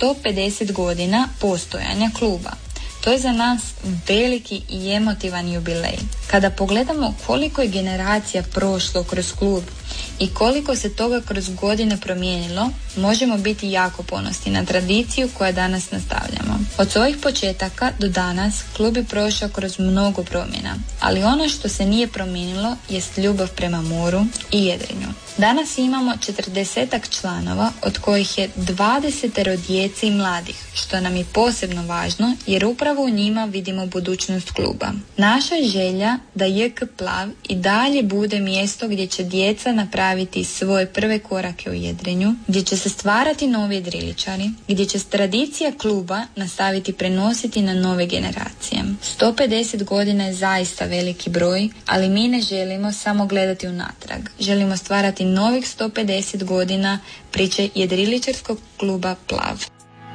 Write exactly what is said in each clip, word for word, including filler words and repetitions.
sto pedeset godina postojanja kluba. To je za nas veliki i emotivan jubilej. Kada pogledamo koliko je generacija prošlo kroz klub i koliko se toga kroz godine promijenilo, možemo biti jako ponosni na tradiciju koju danas nastavljamo. Od svojih početaka do danas klub je prošao kroz mnogo promjena, ali ono što se nije promijenilo jest ljubav prema moru i jedrenju. Danas imamo četrdesetak članova, od kojih je dvadesetero djece i mladih, što nam je posebno važno jer upravo u njima vidimo budućnost kluba. Naša je želja da J K Plav i dalje bude mjesto gdje će djeca napraviti svoje prve korake u jedrenju, gdje će se stvarati novi jedriličari, gdje će tradicija kluba nastaviti prenositi na nove generacije. sto pedeset godina je zaista veliki broj, ali mi ne želimo samo gledati unatrag. Želimo stvarati novih sto pedeset godina priče jedriličarskog kluba Plav.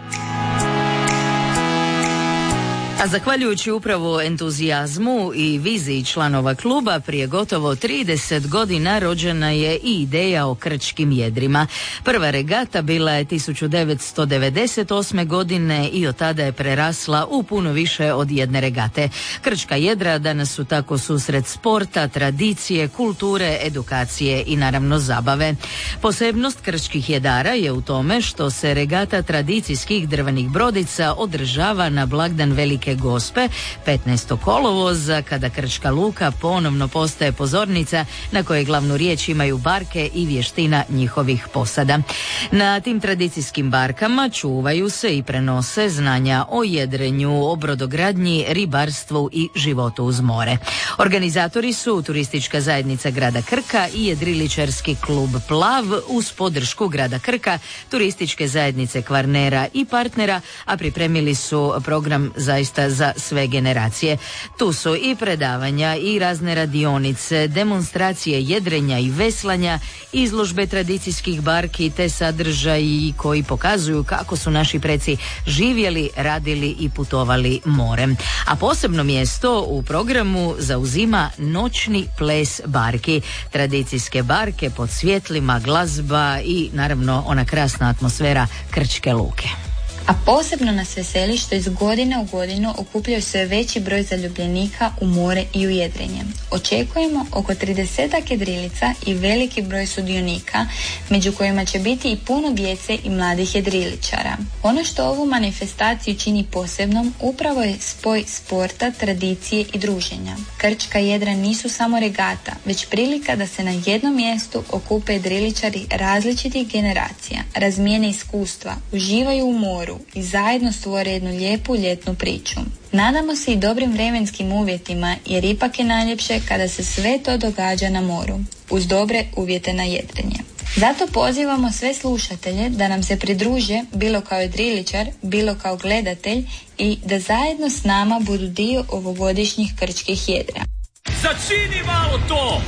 A zahvaljujući upravo entuzijazmu i viziji članova kluba, prije gotovo trideset godina rođena je i ideja o krčkim jedrima. Prva regata bila je tisuću devetsto devedeset osme. godine i od tada je prerasla u puno više od jedne regate. Krčka jedra danas su tako susret sporta, tradicije, kulture, edukacije i naravno zabave. Posebnost krčkih jedara je u tome što se regata tradicijskih drvenih brodica održava na blagdan Velike Gospe, petnaestog kolovoza, kada Krčka luka ponovno postaje pozornica na kojoj glavnu riječ imaju barke i vještina njihovih posada. Na tim tradicijskim barkama čuvaju se i prenose znanja o jedrenju, o brodogradnji, ribarstvu i životu uz more. Organizatori su Turistička zajednica grada Krka i Jedriličarski klub Plav uz podršku grada Krka, Turističke zajednice Kvarnera i partnera, a pripremili su program zaista za sve generacije. Tu su i predavanja i razne radionice, demonstracije jedrenja i veslanja, izložbe tradicijskih barki te sadržaji koji pokazuju kako su naši preci živjeli, radili i putovali morem. A posebno mjesto u programu zauzima noćni ples barki. Tradicijske barke pod svjetlima, glazba i naravno ona krasna atmosfera Krčke luke. A posebno nas veseli što iz godine u godinu okupljaju sve veći broj zaljubljenika u more i u jedrenje. Očekujemo oko tridesetak jedrilica i veliki broj sudionika, među kojima će biti i puno djece i mladih jedriličara. Ono što ovu manifestaciju čini posebnom upravo je spoj sporta, tradicije i druženja. Krčka jedra nisu samo regata, već prilika da se na jednom mjestu okupe jedriličari različitih generacija, razmijene iskustva, uživaju u moru i zajedno stvore jednu lijepu ljetnu priču. Nadamo se i dobrim vremenskim uvjetima, jer ipak je najljepše kada se sve to događa na moru, uz dobre uvjete na jedrenje. Zato pozivamo sve slušatelje da nam se pridruže, bilo kao jedriličar, bilo kao gledatelj, i da zajedno s nama budu dio ovogodišnjih krčkih jedra. Začini malo to!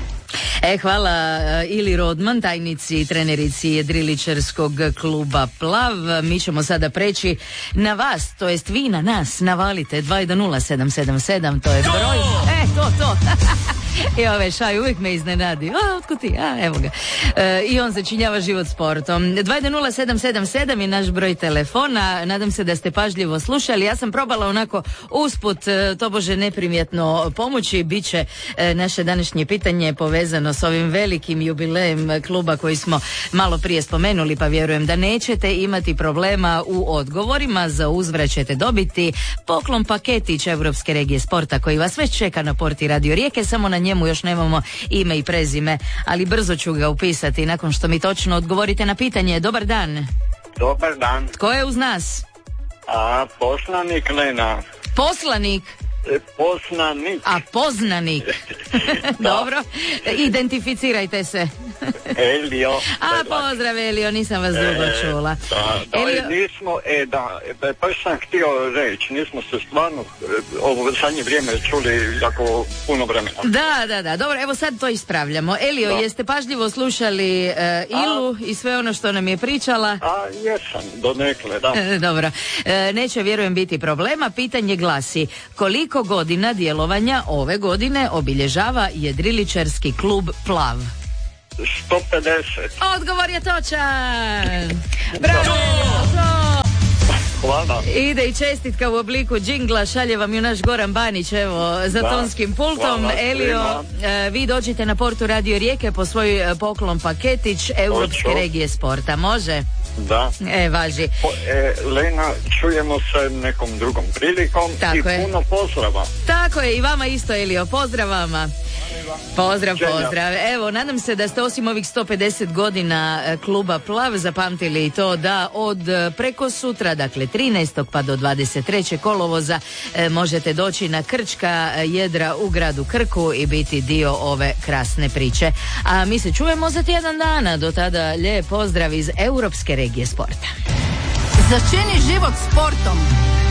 E, hvala Ili Rodman, tajnici i trenerici jedriličarskog kluba Plav. Mi ćemo sada preći na vas, to jest vi na nas. Navalite dva jedan nula sedam sedam sedam, to je broj. E, to, to. I ove šaj uvijek me iznenadi. A, otkud ti? A, evo ga. E, I on začinjava život sportom. dva jedan nula sedam sedam sedam je naš broj telefona. Nadam se da ste pažljivo slušali. Ja sam probala onako usput, tobože neprimjetno pomoći. Biće e, naše današnje pitanje povezano s ovim velikim jubilejem kluba koji smo malo prije spomenuli, pa vjerujem da nećete imati problema u odgovorima. Za uzvrat ćete dobiti poklon paketić Europske regije sporta koji vas već čeka na porti Radio Rijeke. Samo na njemu još nemamo ime i prezime, ali brzo ću ga upisati nakon što mi točno odgovorite na pitanje. Dobar dan. Dobar dan. Tko je uz nas? A, poslanik Lena. Poslanik? E, poznanik. A, poznanik. Dobro. Identificirajte se. Elio. A, pozdrav Elio, nisam vas dugo čula. Da, da, Elio... nismo, e, da, pa sam htio reći, nismo se stvarno ovo zadnje vrijeme čuli jako puno vremena. Da, da, da, dobro, evo sad to ispravljamo. Elio, da. Jeste pažljivo slušali uh, Ilu A... i sve ono što nam je pričala? A, jesam, donekle, da. Dobro, e, neće, vjerujem, biti problema. Pitanje glasi, koliko godina djelovanja ove godine obilježava jedriličarski klub Plav? sto pedeset. Odgovor je točan. Bravo! Hvala. Ide i čestitka u obliku džingla, šalje vam ju naš Goran Banić, evo, za Da. tonskim pultom. Hvala Elio, e, vi dođite na portu Radio Rijeke po svoj e, poklon paketić Europske Hoću. regije sporta, može? Da. E, važi. Po, e, Lena, čujemo se nekom drugom prilikom. Tako i je. puno pozdrava. Tako je, i vama isto, Elio, pozdrav vama. Pozdrav, Želja. pozdrav. Evo, nadam se da ste osim ovih sto pedeset godina e, kluba Plav zapamtili i to da od e, preko sutra, dakle trinaestog pa do dvadeset trećeg kolovoza e, možete doći na Krčka jedra u gradu Krku i biti dio ove krasne priče. A mi se čujemo za tjedan dana. Do tada lijep pozdrav iz Europske regije sporta. Začini život sportom.